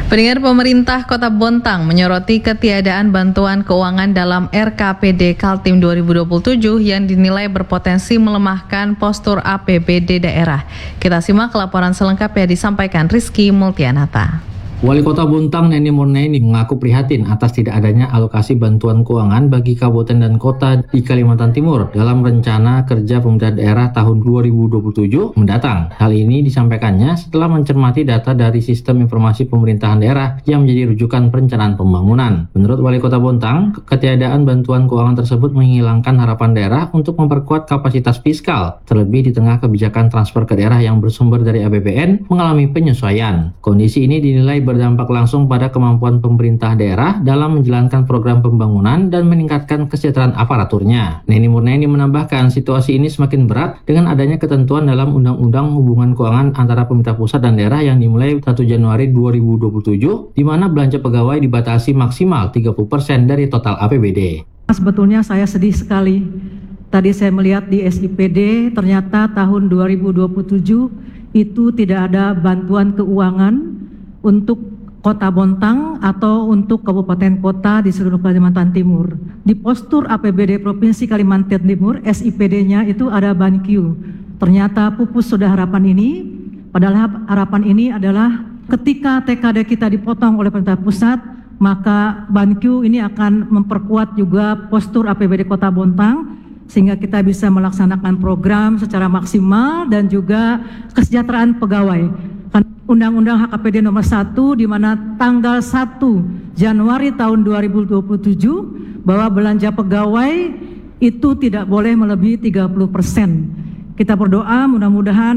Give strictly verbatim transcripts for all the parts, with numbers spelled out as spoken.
Pendengar, pemerintah Kota Bontang menyoroti ketiadaan bantuan keuangan dalam R K P D Kaltim dua ribu dua puluh tujuh yang dinilai berpotensi melemahkan postur A P B D daerah. Kita simak laporan selengkapnya disampaikan Rizky Multianata. Wali Kota Bontang Neni Murnaini mengaku prihatin atas tidak adanya alokasi bantuan keuangan bagi kabupaten dan kota di Kalimantan Timur dalam rencana kerja pemerintah daerah tahun dua ribu dua puluh tujuh mendatang. Hal ini disampaikannya setelah mencermati data dari Sistem Informasi Pemerintahan Daerah yang menjadi rujukan perencanaan pembangunan. Menurut Wali Kota Bontang, ketiadaan bantuan keuangan tersebut menghilangkan harapan daerah untuk memperkuat kapasitas fiskal, terlebih di tengah kebijakan transfer ke daerah yang bersumber dari A P B N mengalami penyesuaian. Kondisi ini dinilai berdampak langsung pada kemampuan pemerintah daerah dalam menjalankan program pembangunan dan meningkatkan kesejahteraan aparaturnya. Neni Murnaini menambahkan situasi ini semakin berat dengan adanya ketentuan dalam Undang-Undang Hubungan Keuangan antara pemerintah pusat dan daerah yang dimulai satu Januari dua ribu dua puluh tujuh, di mana belanja pegawai dibatasi maksimal tiga puluh persen dari total A P B D. Sebetulnya saya sedih sekali. Tadi saya melihat di S I P D ternyata tahun dua ribu dua puluh tujuh itu tidak ada bantuan keuangan untuk Kota Bontang atau untuk kabupaten kota di seluruh Kalimantan Timur. Di postur A P B D Provinsi Kalimantan Timur, S I P D-nya itu ada BANQ. Ternyata pupus sudah harapan ini, padahal harapan ini adalah ketika T K D kita dipotong oleh pemerintah pusat, maka BANQ ini akan memperkuat juga postur A P B D Kota Bontang, sehingga kita bisa melaksanakan program secara maksimal dan juga kesejahteraan pegawai. Undang-Undang H K P D nomor satu di mana tanggal satu Januari tahun dua ribu dua puluh tujuh bahwa belanja pegawai itu tidak boleh melebihi tiga puluh persen. Kita berdoa mudah-mudahan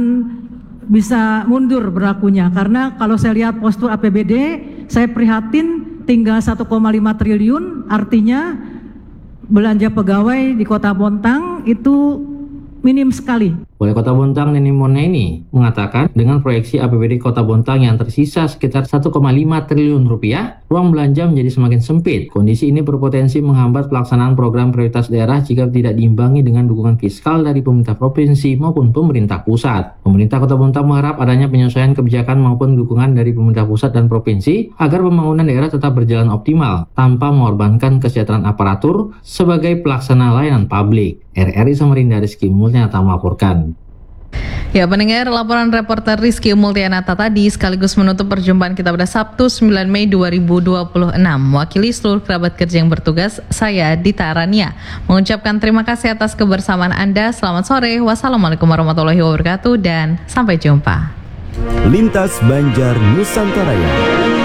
bisa mundur berlakunya, karena kalau saya lihat postur A P B D saya prihatin tinggal satu koma lima triliun, artinya belanja pegawai di Kota Bontang itu minim sekali. Wali Kota Bontang Neni Murnaini mengatakan dengan proyeksi A P B D Kota Bontang yang tersisa sekitar satu koma lima triliun rupiah, ruang belanja menjadi semakin sempit. Kondisi ini berpotensi menghambat pelaksanaan program prioritas daerah jika tidak diimbangi dengan dukungan fiskal dari pemerintah provinsi maupun pemerintah pusat. Pemerintah Kota Bontang mengharap adanya penyesuaian kebijakan maupun dukungan dari pemerintah pusat dan provinsi agar pembangunan daerah tetap berjalan optimal tanpa mengorbankan kesejahteraan aparatur sebagai pelaksana layanan publik. R R I Samarinda, Rizky Multianata melaporkan. Ya, pendengar, laporan reporter Rizky Multianata tadi sekaligus menutup perjumpaan kita pada Sabtu sembilan Mei dua ribu dua puluh enam. Mewakili seluruh kerabat kerja yang bertugas, saya Dita Arania mengucapkan terima kasih atas kebersamaan Anda. Selamat sore, wassalamualaikum warahmatullahi wabarakatuh, dan sampai jumpa. Lintas Banjar Nusantara.